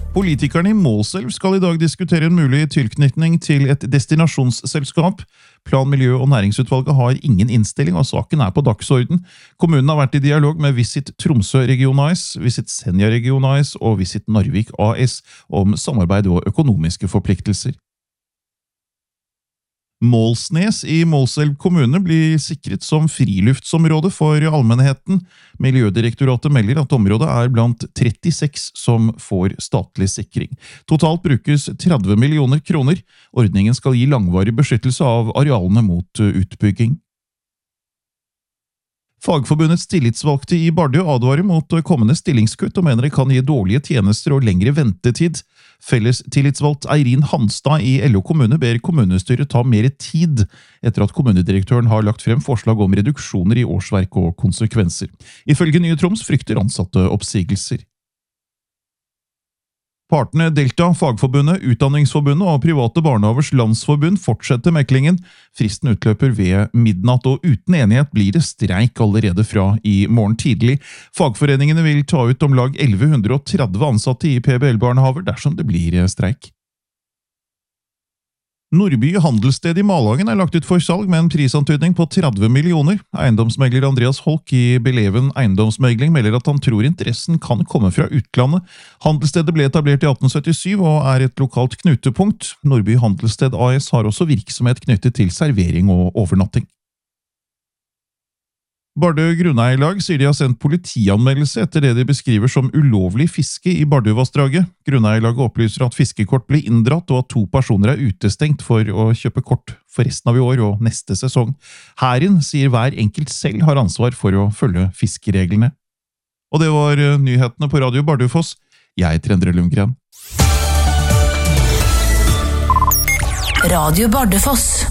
Politikerne i Målselv skal i dag diskutere en mulig tilknytning til et destinasjonsselskap. Plan-, miljø- og næringsutvalget har ingen innstilling, og saken er på dagsorden. Kommunen har vært i dialog med Visit Tromsø Region AS, Visit Senja Region AS og Visit Narvik AS om samarbeid og økonomiske forpliktelser. Målsnes i Målselv kommune blir sikret som friluftsområde for allmennheten. Miljødirektoratet melder at området er blant 36 som får statlig sikring. Totalt brukes 30 millioner kroner. Ordningen skal gi langvarig beskyttelse av arealene mot utbygging. Fagforbundets tillitsvalgte i Bardu advarer mot kommende stillingskutt og mener det kan gi dårlige tjenester og lengre ventetid. Felles tillitsvalgt Eirin Hanstad i LO kommune ber kommunestyret ta mer tid etter at kommunedirektøren har lagt frem forslag om reduksjoner i årsverk og konsekvenser. Ifølge Nye Troms frykter ansatte oppsigelser. Partene Delta, Fagforbundet, Utdanningsforbundet og Private Barnehavers Landsforbund fortsetter meklingen. Fristen utløper ved midnatt, og uten enighet blir det streik allerede fra i morgen tidlig. Fagforeningene vil ta ut om lag 1130 ansatte i PBL-barnehaver dersom det blir streik. Nordby handelssted i Malangen er lagt ut for salg med en prisantydning på 30 millioner. Eiendomsmegler Andreas Holk i Beleven Eiendomsmegling melder at han tror interessen kan komme fra utlandet. Handelsstedet ble etablert i 1877 og er et lokalt knutepunkt. Nordby handelssted AS har også virksomhet knyttet til servering og overnatting. Bardu grunneierlag sier de har sendt politianmeldelse etter det de beskriver som ulovlig fiske i Barduvassdraget. Grunneierlaget opplyser at fiskekort ble inndratt og at 2 personer er utestengt for å kjøpe kort for resten av i år og neste sesong. Hæren sier hver enkelt selv har ansvar for å følge fiskereglene. Og det var nyhetene på Radio Bardufoss. Jeg heter Endre Lundgren. Radio Bardufoss.